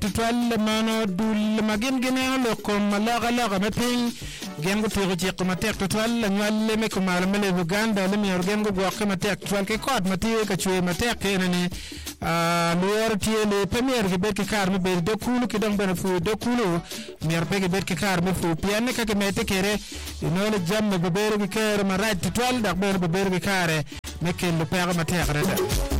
tutwal mano dul magin gene lo ko malaga meping gen go tiro je ko matek tutwal nyal me ko mal mele Uganda le mi gen go ko matek tutwal ke kod matie ka chwe matek ne luor tie le premier ke bet ke kar me be do kulu ke dong bana fu do kulu mer pe ke bet ke kar me fu pian ka ke mete kere no le jam me be ke kere marat tutwal dak be ke kare me ke lo pe matek rada